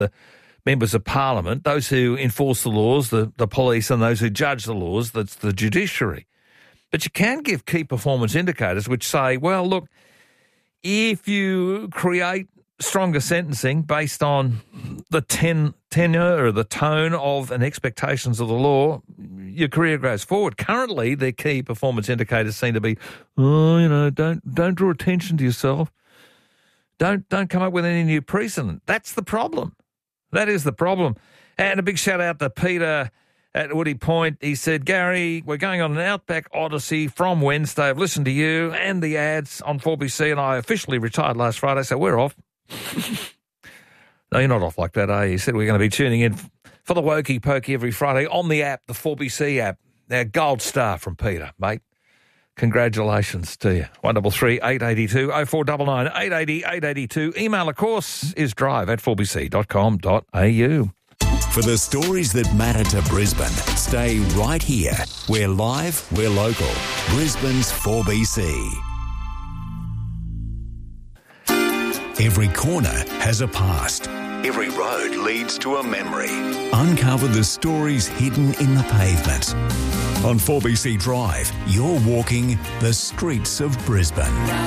the members of Parliament, those who enforce the laws, the police, and those who judge the laws, that's the judiciary. But you can give key performance indicators which say, well, look, if you create stronger sentencing based on the tenure or the tone of and expectations of the law, your career goes forward. Currently, their key performance indicators seem to be, don't draw attention to yourself. Don't come up with any new precedent. That's the problem. That is the problem. And a big shout out to Peter at Woody Point. He said, Gary, we're going on an Outback Odyssey from Wednesday. I've listened to you and the ads on 4BC, and I officially retired last Friday, so we're off. No, you're not off like that, are you? He said we're going to be tuning in for the Wokey Pokey every Friday on the app, the 4BC app. Now, gold star from Peter, mate. Congratulations to you. 133 882 0499 880 882. Email, of course, is drive@4bc.com.au. For the stories that matter to Brisbane, stay right here. We're live, we're local. Brisbane's 4BC. Every corner has a past. Every road leads to a memory. Uncover the stories hidden in the pavement. On 4BC Drive, you're walking the streets of Brisbane.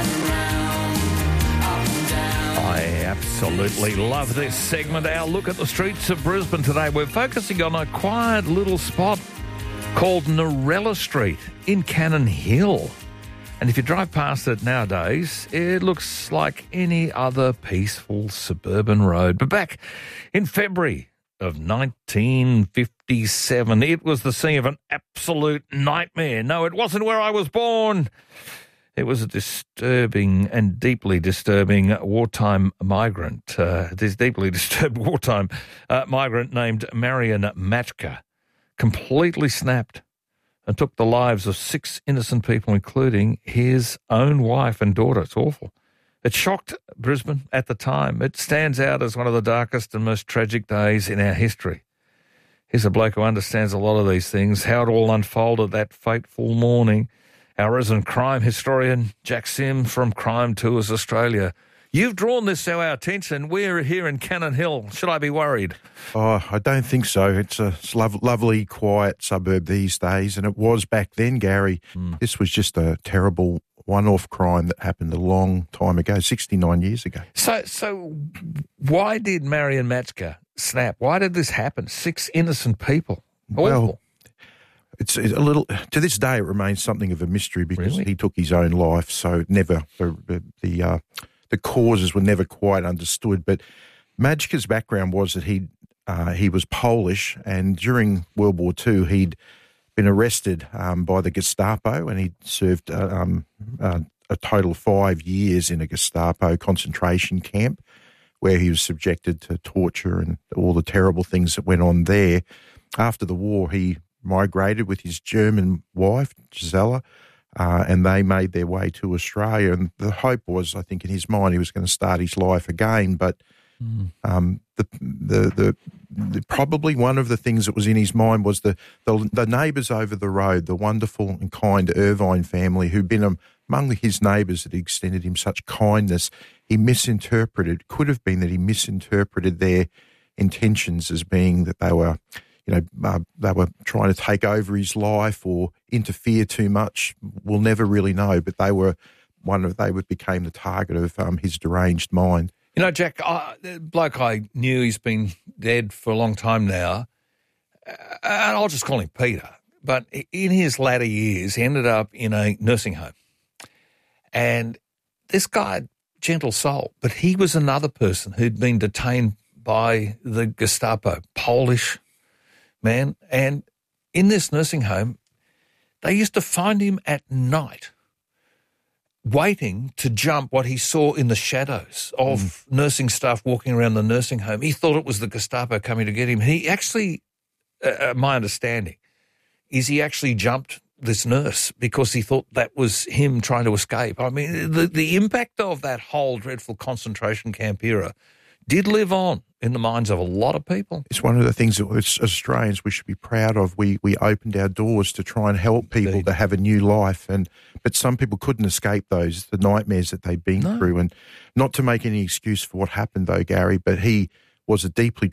I absolutely love this segment. Our look at the streets of Brisbane today. We're focusing on a quiet little spot called Narella Street in Cannon Hill. And if you drive past it nowadays, it looks like any other peaceful suburban road. But back in February of 1957, it was the scene of an absolute nightmare. No, it wasn't where I was born. It was a disturbing and deeply disturbing wartime migrant. This deeply disturbed wartime migrant named Marian Matchka completely snapped and took the lives of 6 innocent people, including his own wife and daughter. It's awful. It shocked Brisbane at the time. It stands out as one of the darkest and most tragic days in our history. Here's a bloke who understands a lot of these things, how it all unfolded that fateful morning. Our resident crime historian, Jack Sim from Crime Tours Australia. You've drawn this to our attention. We're here in Cannon Hill. Should I be worried? Oh, I don't think so. It's a lovely, quiet suburb these days, and it was back then, Gary. This was just a terrible one-off crime that happened a long time ago, 69 years ago. So why did Marian Matchka snap? Why did this happen? 6 innocent people. Awful. Well, it's a little, to this day, it remains something of a mystery because he took his own life, so never, the causes were never quite understood. But Matchka's background was that he was Polish, and during World War II, he'd been arrested by the Gestapo, and he'd served a total of 5 years in a Gestapo concentration camp where he was subjected to torture and all the terrible things that went on there. After the war, he migrated with his German wife, Gisela, and they made their way to Australia. And the hope was, I think, in his mind, he was going to start his life again. But probably one of the things that was in his mind was the neighbours over the road, the wonderful and kind Irvine family who'd been among his neighbours that extended him such kindness. He misinterpreted, could have been that he misinterpreted their intentions as being that they were, they were trying to take over his life or interfere too much. We'll never really know, but they became the target of his deranged mind. You know, Jack, the bloke I knew, he's been dead for a long time now, and I'll just call him Peter. But in his latter years, he ended up in a nursing home. And this guy, gentle soul, but he was another person who'd been detained by the Gestapo, Polish man. And in this nursing home, they used to find him at night waiting to jump what he saw in the shadows of nursing staff walking around the nursing home. He thought it was the Gestapo coming to get him. He actually, my understanding, is he actually jumped this nurse because he thought that was him trying to escape. I mean, the impact of that whole dreadful concentration camp era did live on in the minds of a lot of people. It's one of the things that as Australians we should be proud of. We opened our doors to try and help people to have a new life, but some people couldn't escape the nightmares that they'd been through. And not to make any excuse for what happened though, Gary, but he was a deeply